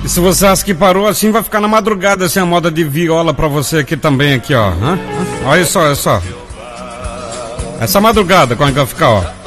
E se você acha que parou assim, vai ficar na madrugada assim a moda de viola pra você aqui também, aqui, ó. Olha só, olha só. Essa madrugada, como é que vai ficar, ó.